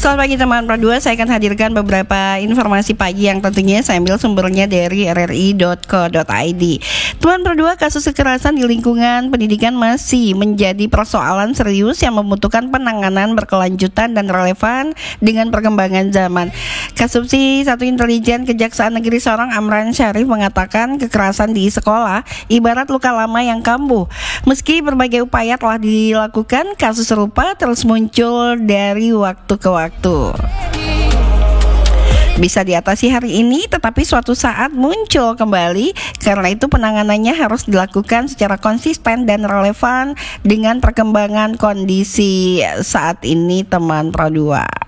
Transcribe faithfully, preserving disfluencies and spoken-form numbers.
Selamat pagi teman Pro dua, saya akan hadirkan beberapa informasi pagi yang tentunya saya ambil sumbernya dari r r i dot co dot i d. Teman Pro dua, kasus kekerasan di lingkungan pendidikan masih menjadi persoalan serius yang membutuhkan penanganan berkelanjutan dan relevan dengan perkembangan zaman. Kasubsi satu Intelijen Kejaksaan Negeri Sorong Amran Syarif mengatakan kekerasan di sekolah ibarat luka lama yang kambuh. Meski berbagai upaya telah dilakukan, kasus serupa terus muncul dari waktu ke waktu. Bisa diatasi hari ini, tetapi suatu saat muncul kembali. Karena itu penanganannya harus dilakukan secara konsisten dan relevan dengan perkembangan kondisi saat ini, teman Pro dua.